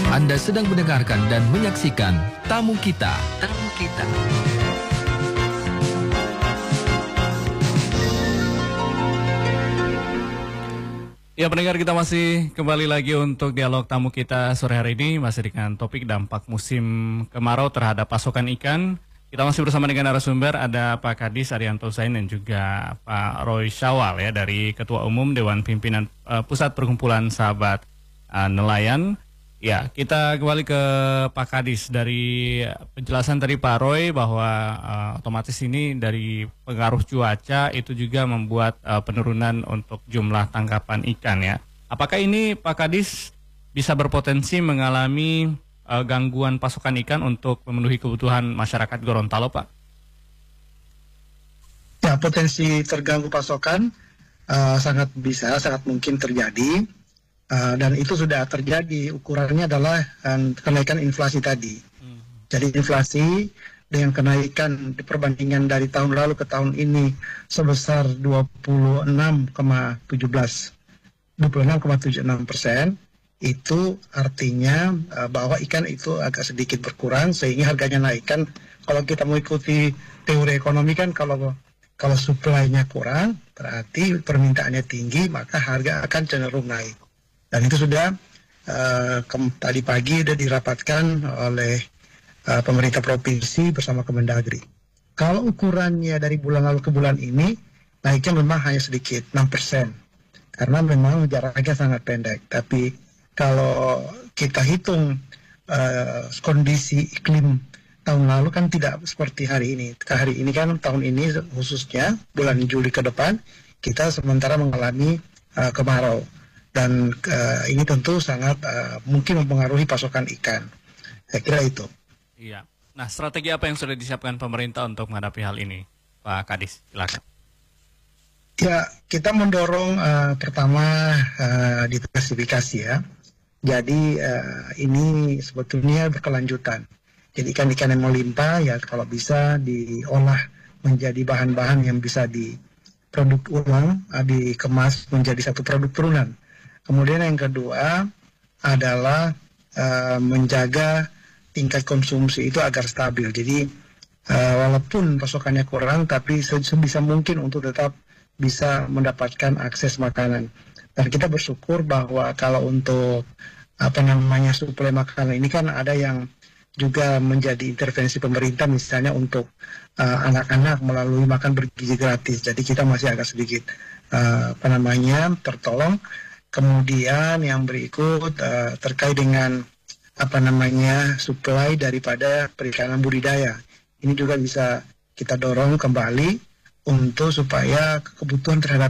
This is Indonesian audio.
Anda sedang mendengarkan dan menyaksikan Tamu Kita. Tamu Kita. Ya, pendengar, kita masih kembali lagi untuk dialog tamu kita sore hari ini, masih dengan topik dampak musim kemarau terhadap pasokan ikan. Kita masih bersama dengan narasumber, ada Pak Kadis Arianto Zain dan juga Pak Roy Syawal ya, dari Ketua Umum Dewan Pimpinan Pusat Perkumpulan Sahabat Nelayan. Ya, kita kembali ke Pak Kadis. Dari penjelasan tadi Pak Roy bahwa otomatis ini dari pengaruh cuaca itu juga membuat penurunan untuk jumlah tangkapan ikan ya. Apakah ini Pak Kadis bisa berpotensi mengalami gangguan pasokan ikan untuk memenuhi kebutuhan masyarakat Gorontalo, Pak? Ya, potensi terganggu pasokan sangat mungkin terjadi. Dan itu sudah terjadi, ukurannya adalah kenaikan inflasi tadi. Jadi inflasi dengan kenaikan perbandingan dari tahun lalu ke tahun ini sebesar 26,76%, itu artinya bahwa ikan itu agak sedikit berkurang sehingga harganya naik. Kan kalau kita mengikuti teori ekonomi kan kalau supply-nya kurang berarti permintaannya tinggi, maka harga akan cenderung naik. Dan itu sudah tadi pagi sudah dirapatkan oleh pemerintah provinsi bersama Kemendagri. Kalau ukurannya dari bulan lalu ke bulan ini, naiknya memang hanya sedikit, 6%. Karena memang jaraknya sangat pendek. Tapi kalau kita hitung kondisi iklim tahun lalu kan tidak seperti hari ini. Hari ini kan tahun ini khususnya bulan Juli ke depan, kita sementara mengalami kemarau. Dan ini tentu sangat mungkin mempengaruhi pasokan ikan. Saya kira itu. Iya. Nah, strategi apa yang sudah disiapkan pemerintah untuk menghadapi hal ini, Pak Kadis? Silakan. Ya, kita mendorong pertama diversifikasi ya. Jadi ini sebetulnya berkelanjutan. Jadi ikan-ikan yang melimpah ya kalau bisa diolah menjadi bahan-bahan yang bisa diproduk ulang, dikemas menjadi satu produk turunan. Kemudian yang kedua adalah menjaga tingkat konsumsi itu agar stabil. Jadi walaupun pasokannya kurang, tapi sebisa mungkin untuk tetap bisa mendapatkan akses makanan. Dan kita bersyukur bahwa kalau untuk suplai makanan ini kan ada yang juga menjadi intervensi pemerintah, misalnya untuk anak-anak melalui makan bergizi gratis. Jadi kita masih agak sedikit tertolong. Kemudian yang berikut terkait dengan suplai daripada perikanan budidaya. Ini juga bisa kita dorong kembali untuk supaya kebutuhan terhadap